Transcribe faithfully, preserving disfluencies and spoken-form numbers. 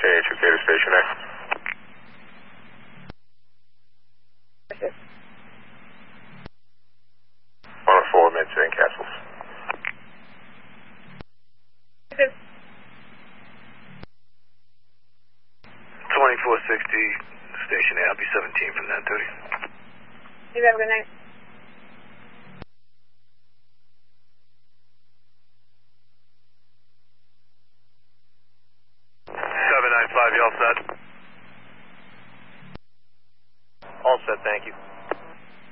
K H O K to station A. one oh four, mid Saint Castles. twenty-four sixty, station A, I'll be seventeen from nine thirty. You have a good night. seven nine five, you all set? All set, thank you.